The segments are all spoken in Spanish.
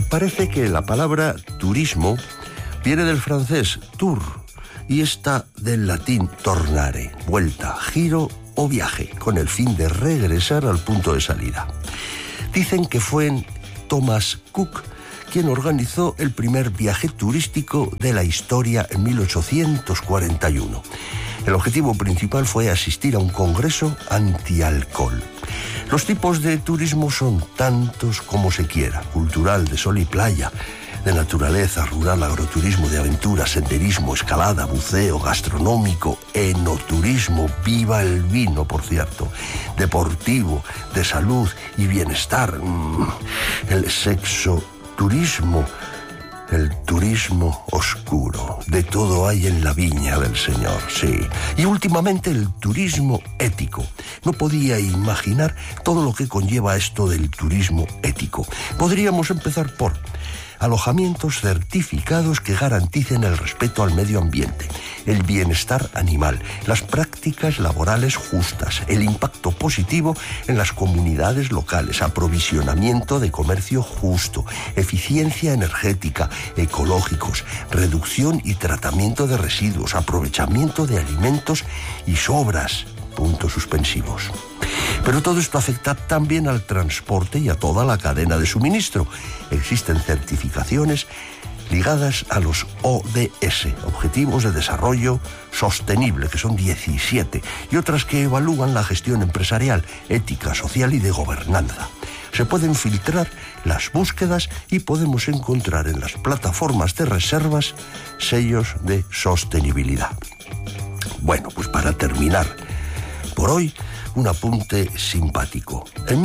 Parece que la palabra turismo viene del francés tour y esta del latín tornare, vuelta, giro o viaje, con el fin de regresar al punto de salida. Dicen que fue Thomas Cook quien organizó el primer viaje turístico de la historia en 1841. El objetivo principal fue asistir a un congreso antialcohol. Los tipos de turismo son tantos como se quiera: cultural, de sol y playa, de naturaleza, rural, agroturismo, de aventura, senderismo, escalada, buceo, gastronómico, enoturismo, viva el vino, por cierto, deportivo, de salud y bienestar, el sexo turismo, el turismo oscuro. De todo hay en la viña del Señor, sí. Y últimamente el turismo ético. No podía imaginar todo lo que conlleva esto del turismo ético. Podríamos empezar por alojamientos certificados que garanticen el respeto al medio ambiente, el bienestar animal, las prácticas laborales justas, el impacto positivo en las comunidades locales, aprovisionamiento de comercio justo, eficiencia energética, ecológicos, reducción y tratamiento de residuos, aprovechamiento de alimentos y sobras, puntos suspensivos. Pero todo esto afecta también al transporte y a toda la cadena de suministro. Existen certificaciones ligadas a los ODS, Objetivos de Desarrollo Sostenible, que son 17, y otras que evalúan la gestión empresarial, ética, social y de gobernanza. Se pueden filtrar las búsquedas y podemos encontrar en las plataformas de reservas sellos de sostenibilidad. Bueno, pues para terminar, por hoy, un apunte simpático. En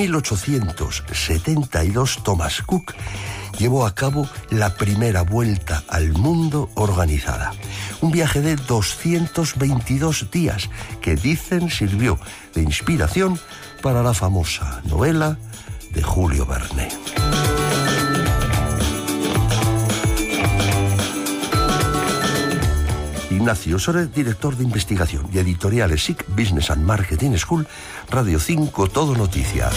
1872, Thomas Cook llevó a cabo la primera vuelta al mundo organizada. Un viaje de 222 días que dicen sirvió de inspiración para la famosa novela de Julio Verne. Ignacio Soler, director de investigación y editoriales SIC Business and Marketing School, Radio 5, Todo Noticias.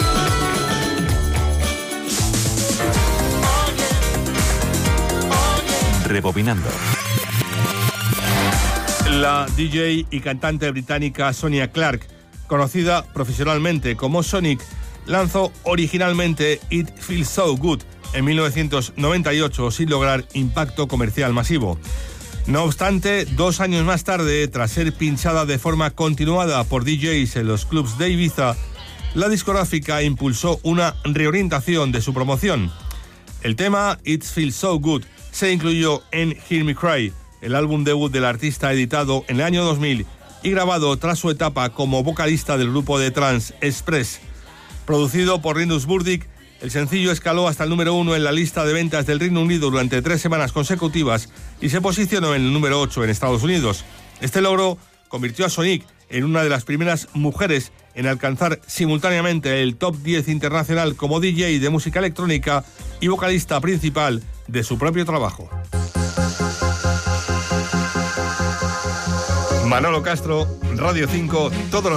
Rebobinando. La DJ y cantante británica Sonia Clarke, conocida profesionalmente como Sonic, lanzó originalmente It Feels So Good en 1998 sin lograr impacto comercial masivo. No obstante, 2 años más tarde, tras ser pinchada de forma continuada por DJs en los clubs de Ibiza, la discográfica impulsó una reorientación de su promoción. El tema It Feels So Good se incluyó en Hear Me Cry, el álbum debut del artista editado en el año 2000 y grabado tras su etapa como vocalista del grupo de trance Express. Producido por Linus Burdick, el sencillo escaló hasta el número 1 en la lista de ventas del Reino Unido durante 3 semanas consecutivas y se posicionó en el número 8 en Estados Unidos. Este logro convirtió a Sonic en una de las primeras mujeres en alcanzar simultáneamente el top 10 internacional como DJ de música electrónica y vocalista principal de su propio trabajo. Manolo Castro, Radio 5, todo